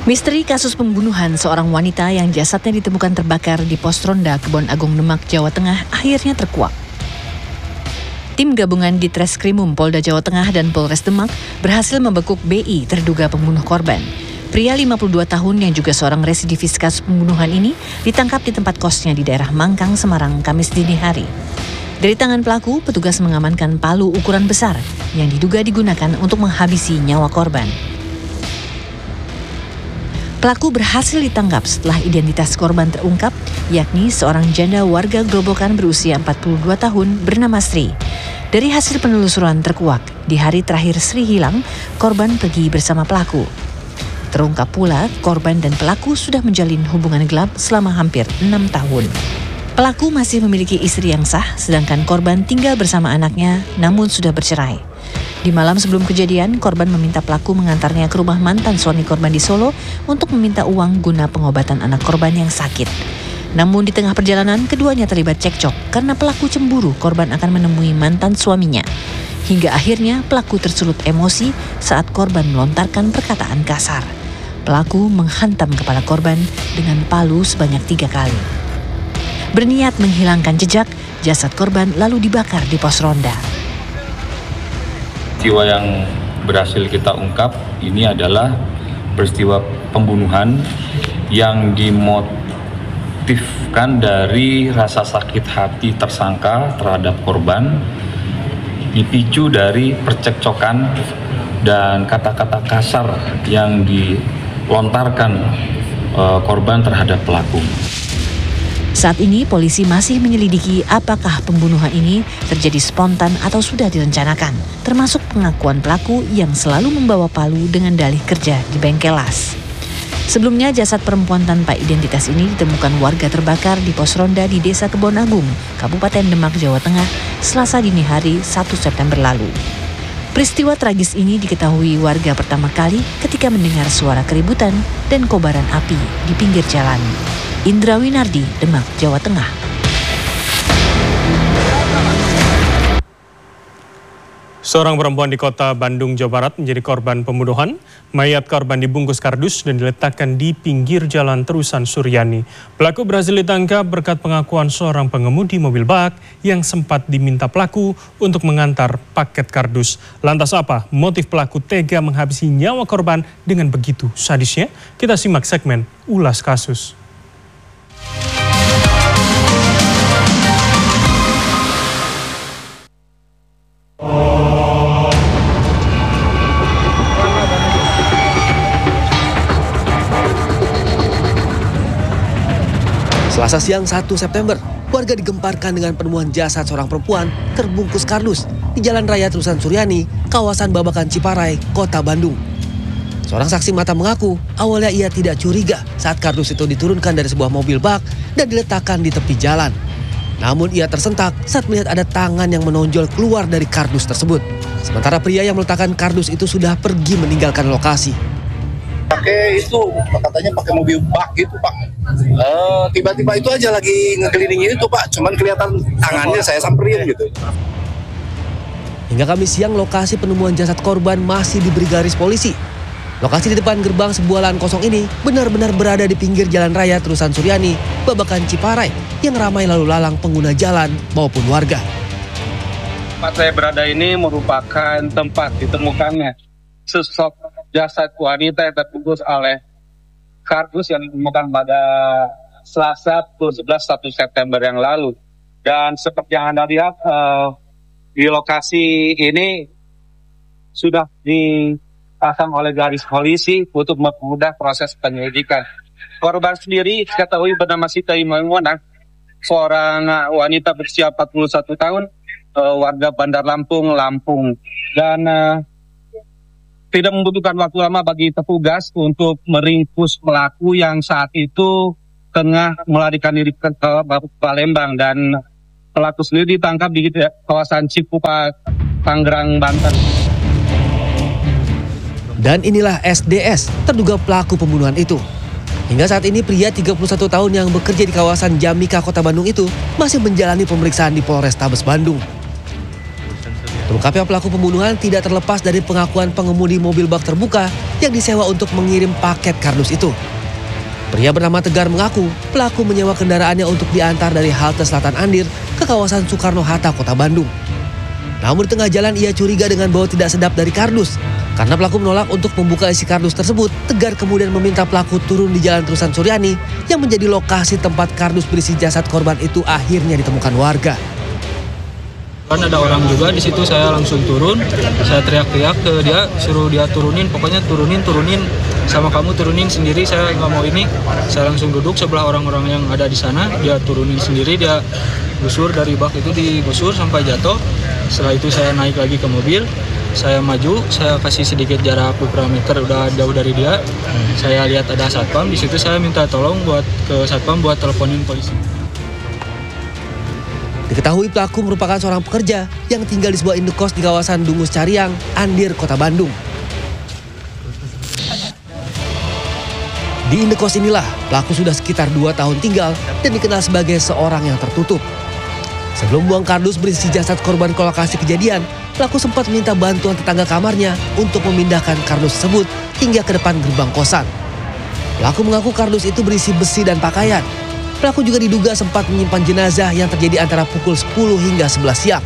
Misteri kasus pembunuhan seorang wanita yang jasadnya ditemukan terbakar di pos ronda Kebon Agung Demak, Jawa Tengah akhirnya terkuak. Tim gabungan di Treskrimum Polda Jawa Tengah dan Polres Demak berhasil membekuk BI terduga pembunuh korban. Pria 52 tahun yang juga seorang residivis kasus pembunuhan ini ditangkap di tempat kosnya di daerah Mangkang, Semarang, Kamis dini hari. Dari tangan pelaku, petugas mengamankan palu ukuran besar yang diduga digunakan untuk menghabisi nyawa korban. Pelaku berhasil ditangkap setelah identitas korban terungkap, yakni seorang janda warga Grobogan berusia 42 tahun bernama Sri. Dari hasil penelusuran terkuak, di hari terakhir Sri hilang, korban pergi bersama pelaku. Terungkap pula, korban dan pelaku sudah menjalin hubungan gelap selama hampir 6 tahun. Pelaku masih memiliki istri yang sah, sedangkan korban tinggal bersama anaknya, namun sudah bercerai. Di malam sebelum kejadian, korban meminta pelaku mengantarnya ke rumah mantan suami korban di Solo untuk meminta uang guna pengobatan anak korban yang sakit. Namun di tengah perjalanan, keduanya terlibat cekcok karena pelaku cemburu korban akan menemui mantan suaminya. Hingga akhirnya pelaku tersulut emosi saat korban melontarkan perkataan kasar. Pelaku menghantam kepala korban dengan palu sebanyak 3 kali. Berniat menghilangkan jejak, jasad korban lalu dibakar di pos ronda. Peristiwa yang berhasil kita ungkap ini adalah peristiwa pembunuhan yang dimotifkan dari rasa sakit hati tersangka terhadap korban, dipicu dari percekcokan dan kata-kata kasar yang dilontarkan korban terhadap pelaku. Saat ini polisi masih menyelidiki apakah pembunuhan ini terjadi spontan atau sudah direncanakan, termasuk pengakuan pelaku yang selalu membawa palu dengan dalih kerja di bengkel las. Sebelumnya jasad perempuan tanpa identitas ini ditemukan warga terbakar di pos ronda di Desa Kebon Agung, Kabupaten Demak, Jawa Tengah, Selasa dini hari 1 September lalu. Peristiwa tragis ini diketahui warga pertama kali ketika mendengar suara keributan dan kobaran api di pinggir jalan. Indra Winardi, Demak, Jawa Tengah. Seorang perempuan di kota Bandung, Jawa Barat menjadi korban pembunuhan. Mayat korban dibungkus kardus dan diletakkan di pinggir jalan Terusan Suryani. Pelaku berhasil ditangkap berkat pengakuan seorang pengemudi mobil bak yang sempat diminta pelaku untuk mengantar paket kardus. Lantas apa motif pelaku tega menghabisi nyawa korban dengan begitu sadisnya? Kita simak segmen Ulas Kasus. Selasa siang 1 September, warga digemparkan dengan penemuan jasad seorang perempuan terbungkus kardus di Jalan Raya Terusan Suryani, kawasan Babakan Ciparai, Kota Bandung. Seorang saksi mata mengaku awalnya ia tidak curiga saat kardus itu diturunkan dari sebuah mobil bak dan diletakkan di tepi jalan. Namun ia tersentak saat melihat ada tangan yang menonjol keluar dari kardus tersebut. Sementara pria yang meletakkan kardus itu sudah pergi meninggalkan lokasi. Pakai itu, katanya pakai mobil bak gitu Pak. Tiba-tiba itu aja lagi ngekelilingin itu Pak, cuman kelihatan tangannya saya samperin gitu. Hingga Kamis siang lokasi penemuan jasad korban masih diberi garis polisi. Lokasi di depan gerbang sebuah lahan kosong ini benar-benar berada di pinggir Jalan Raya Terusan Suryani, Babakan Ciparai yang ramai lalu lalang pengguna jalan maupun warga. Tempat saya berada ini merupakan tempat ditemukannya sesosok jasad wanita yang terbungkus oleh kardus yang ditemukan pada Selasa pukul 11 1 September yang lalu. Dan seperti yang Anda lihat, di lokasi ini sudah dipasang oleh garis polisi untuk mempermudah proses penyelidikan. Korban sendiri diketahui bernama Siti Maimunah, seorang wanita berusia 41 tahun, warga Bandar Lampung, Lampung. Dan tidak membutuhkan waktu lama bagi petugas untuk meringkus pelaku yang saat itu tengah melarikan diri ke Palembang, dan pelaku sendiri ditangkap di kawasan Cikupa, Tangerang, Banten. Dan inilah SDS, terduga pelaku pembunuhan itu. Hingga saat ini pria 31 tahun yang bekerja di kawasan Jamika, Kota Bandung itu masih menjalani pemeriksaan di Polrestabes Bandung. Terungkapnya pelaku pembunuhan tidak terlepas dari pengakuan pengemudi mobil bak terbuka yang disewa untuk mengirim paket kardus itu. Pria bernama Tegar mengaku pelaku menyewa kendaraannya untuk diantar dari halte Selatan Andir ke kawasan Soekarno-Hatta, Kota Bandung. Namun di tengah jalan ia curiga dengan bau tidak sedap dari kardus. Karena pelaku menolak untuk membuka isi kardus tersebut, Tegar kemudian meminta pelaku turun di Jalan Terusan Suryani yang menjadi lokasi tempat kardus berisi jasad korban itu akhirnya ditemukan warga. Kan ada orang juga di situ, saya langsung turun, saya teriak-teriak ke dia, suruh dia turunin, pokoknya turunin, sama kamu turunin sendiri, saya nggak mau ini. Saya langsung duduk sebelah orang-orang yang ada di sana, dia turunin sendiri, dia gusur dari bak itu, digusur sampai jatuh. Setelah itu saya naik lagi ke mobil, saya maju, saya kasih sedikit jarak beberapa meter, udah jauh dari dia. Saya lihat ada satpam, di situ saya minta tolong ke satpam buat teleponin polisi. Diketahui pelaku merupakan seorang pekerja yang tinggal di sebuah indekos di kawasan Dungus Cariang, Andir, Kota Bandung. Di indekos inilah pelaku sudah sekitar 2 tahun tinggal dan dikenal sebagai seorang yang tertutup. Sebelum buang kardus berisi jasad korban ke lokasi kejadian, pelaku sempat minta bantuan tetangga kamarnya untuk memindahkan kardus tersebut hingga ke depan gerbang kosan. Pelaku mengaku kardus itu berisi besi dan pakaian. Pelaku juga diduga sempat menyimpan jenazah yang terjadi antara pukul 10 hingga 11 siang.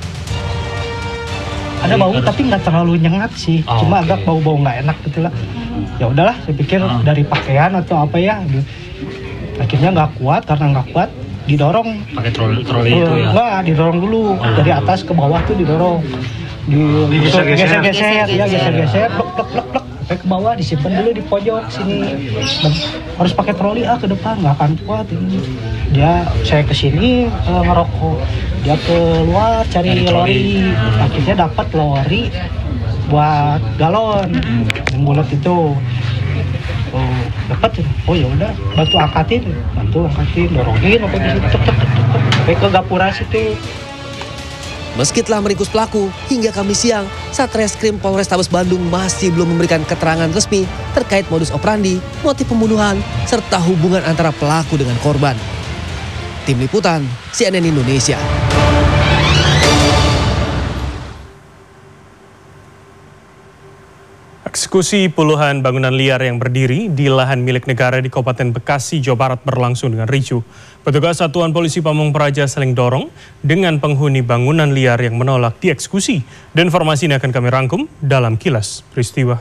Ada bau tapi nggak terlalu nyengat sih, cuma agak bau-bau nggak enak gitu lah. Ya udahlah, saya pikir dari pakaian atau apa ya. Akhirnya nggak kuat, karena nggak kuat didorong. Pakai troli itu ya? Nggak, didorong dulu dari atas ke bawah tuh didorong. Geser-geser, ya geser-geser, plek. Sampai ke bawah, disimpan dulu di pojok sini. Dan harus pakai troli ke depan, nggak akan kuat ini. Saya ke sini ngerokok, dia keluar cari lori. Akhirnya dapat lori buat galon yang bulat itu. Dapat, ya udah, bantu angkatin, dorongin sampai di situ, sampai ke gapura situ. Meski telah meringkus pelaku, hingga Kamis siang, Satreskrim Polrestabes Bandung masih belum memberikan keterangan resmi terkait modus operandi, motif pembunuhan, serta hubungan antara pelaku dengan korban. Tim Liputan, CNN Indonesia. Eksekusi puluhan bangunan liar yang berdiri di lahan milik negara di Kabupaten Bekasi, Jawa Barat berlangsung dengan ricuh. Petugas Satuan Polisi Pamung Praja saling dorong dengan penghuni bangunan liar yang menolak dieksekusi. Dan informasi ini akan kami rangkum dalam Kilas Peristiwa.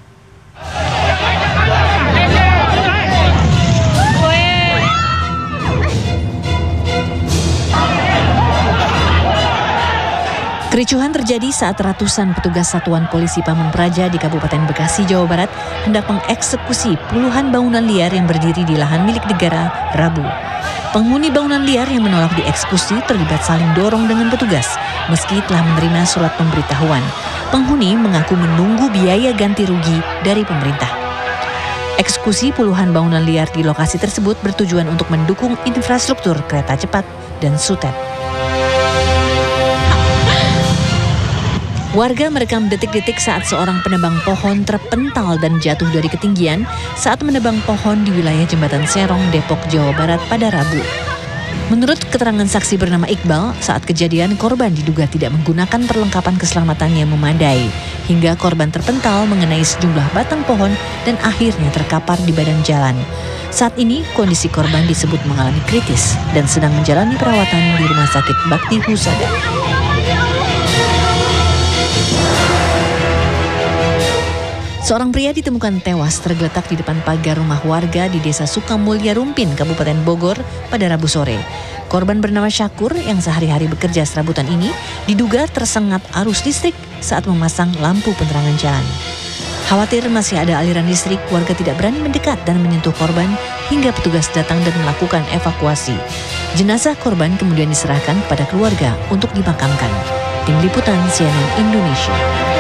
Kericuhan terjadi saat ratusan petugas Satuan Polisi Pamung Praja di Kabupaten Bekasi, Jawa Barat hendak mengeksekusi puluhan bangunan liar yang berdiri di lahan milik negara Rabu. Penghuni bangunan liar yang menolak dieksekusi terlibat saling dorong dengan petugas. Meski telah menerima surat pemberitahuan, penghuni mengaku menunggu biaya ganti rugi dari pemerintah. Eksekusi puluhan bangunan liar di lokasi tersebut bertujuan untuk mendukung infrastruktur kereta cepat dan SUTEP. Warga merekam detik-detik saat seorang penebang pohon terpental dan jatuh dari ketinggian saat menebang pohon di wilayah Jembatan Serong, Depok, Jawa Barat pada Rabu. Menurut keterangan saksi bernama Iqbal, saat kejadian korban diduga tidak menggunakan perlengkapan keselamatan yang memadai, hingga korban terpental mengenai sejumlah batang pohon dan akhirnya terkapar di badan jalan. Saat ini kondisi korban disebut mengalami kritis dan sedang menjalani perawatan di Rumah Sakit Bakti Husada. Seorang pria ditemukan tewas tergeletak di depan pagar rumah warga di Desa Sukamulya Rumpin, Kabupaten Bogor pada Rabu sore. Korban bernama Syakur yang sehari-hari bekerja serabutan ini diduga tersengat arus listrik saat memasang lampu penerangan jalan. Khawatir masih ada aliran listrik, warga tidak berani mendekat dan menyentuh korban hingga petugas datang dan melakukan evakuasi. Jenazah korban kemudian diserahkan kepada keluarga untuk dimakamkan. Tim Liputan CNN Indonesia.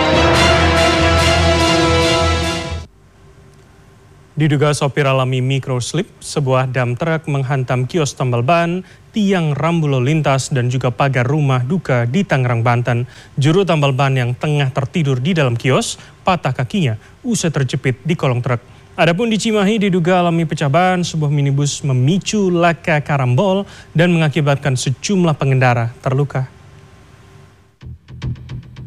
Diduga sopir alami microslip, sebuah dam truk menghantam kios tambal ban, tiang rambu lalu lintas dan juga pagar rumah duka di Tangerang, Banten. Juru tambal ban yang tengah tertidur di dalam kios patah kakinya usai terjepit di kolong truk. Adapun di Cimahi diduga alami pecah ban, sebuah minibus memicu laka karambol dan mengakibatkan sejumlah pengendara terluka.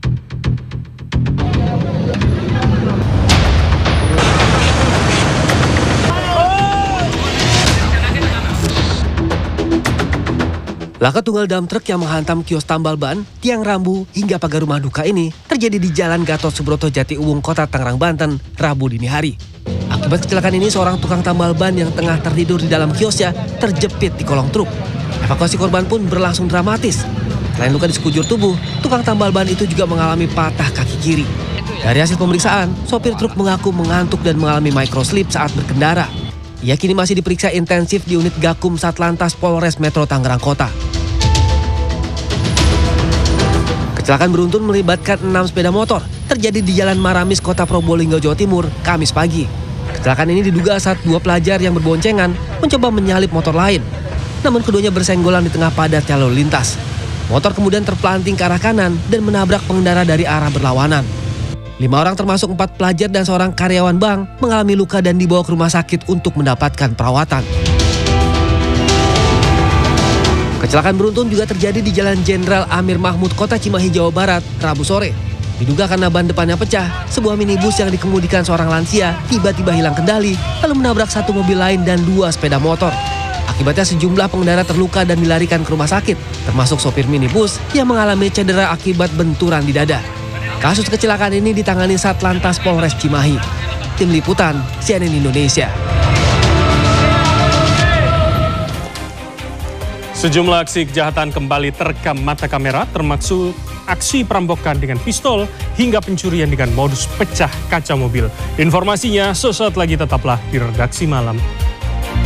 Laka tunggal dump truck yang menghantam kios tambal ban, tiang rambu, hingga pagar rumah duka ini terjadi di Jalan Gatot Subroto Jati Uwung, Kota Tangerang, Banten, Rabu dini hari. Akibat kecelakaan ini, seorang tukang tambal ban yang tengah tertidur di dalam kiosnya terjepit di kolong truk. Evakuasi korban pun berlangsung dramatis. Selain luka di sekujur tubuh, tukang tambal ban itu juga mengalami patah kaki kiri. Dari hasil pemeriksaan, sopir truk mengaku mengantuk dan mengalami microslip saat berkendara. Ia kini masih diperiksa intensif di unit Gakum Satlantas Polres Metro Tangerang Kota. Kecelakaan beruntun melibatkan 6 sepeda motor terjadi di Jalan Maramis, Kota Probolinggo, Jawa Timur, Kamis pagi. Kecelakaan ini diduga saat 2 pelajar yang berboncengan mencoba menyalip motor lain. Namun keduanya bersenggolan di tengah padatnya lalu lintas. Motor kemudian terpelanting ke arah kanan dan menabrak pengendara dari arah berlawanan. 5 orang termasuk 4 pelajar dan seorang karyawan bank mengalami luka dan dibawa ke rumah sakit untuk mendapatkan perawatan. Kecelakaan beruntun juga terjadi di Jalan Jenderal Amir Mahmud, Kota Cimahi, Jawa Barat, Rabu sore. Diduga karena ban depannya pecah, sebuah minibus yang dikemudikan seorang lansia tiba-tiba hilang kendali lalu menabrak satu mobil lain dan 2 sepeda motor. Akibatnya sejumlah pengendara terluka dan dilarikan ke rumah sakit, termasuk sopir minibus yang mengalami cedera akibat benturan di dada. Kasus kecelakaan ini ditangani Satlantas Polres Cimahi. Tim Liputan, CNN Indonesia. Sejumlah aksi kejahatan kembali terekam mata kamera, termasuk aksi perampokan dengan pistol hingga pencurian dengan modus pecah kaca mobil. Informasinya sesaat lagi, tetaplah di Redaksi Malam.